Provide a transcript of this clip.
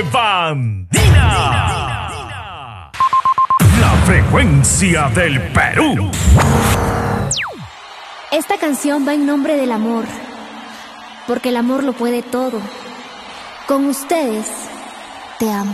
de Bandina. La frecuencia del Perú. Esta canción va en nombre del amor, porque el amor lo puede todo. Con ustedes, te amo.